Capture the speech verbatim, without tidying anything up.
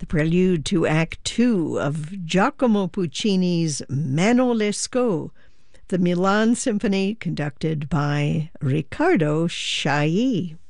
the prelude to Act Two of Giacomo Puccini's Mano Lescaut, the Milan Symphony conducted by Riccardo Chailly.